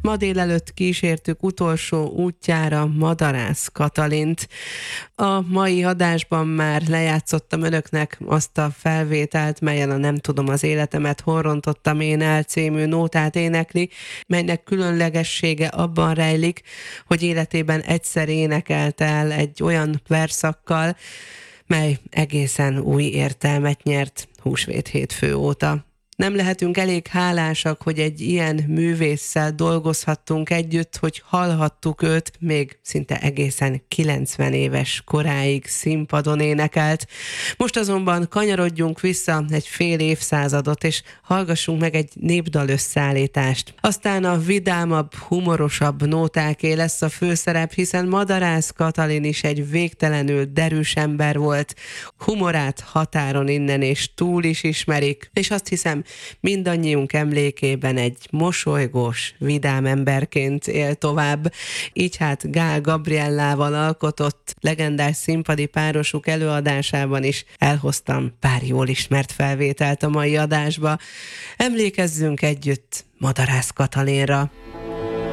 Ma délelőtt kísértük utolsó útjára Madarász Katalint. A mai adásban már lejátszottam önöknek azt a felvételt, melyen a Nem tudom az életemet, hol rontottam én el című nótát énekli, melynek különlegessége abban rejlik, hogy életében egyszer énekelt el egy olyan verszakkal, mely egészen új értelmet nyert húsvét hétfő óta. Nem lehetünk elég hálásak, hogy egy ilyen művésszel dolgozhattunk együtt, hogy hallhattuk őt, még szinte egészen 90 éves koráig színpadon énekelt. Most azonban kanyarodjunk vissza egy fél évszázadot, és hallgassunk meg egy népdal összeállítást. Aztán a vidámabb, humorosabb nótáké lesz a főszerep, hiszen Madarász Katalin is egy végtelenül derűs ember volt. Humorát határon innen és túl is ismerik, és azt hiszem, mindannyiunk emlékében egy mosolygós, vidám emberként él tovább. Így hát Gál Gabriellával alkotott legendás színpadi párosuk előadásában is elhoztam pár jól ismert felvételt a mai adásba. Emlékezzünk együtt Madarász Katalinra.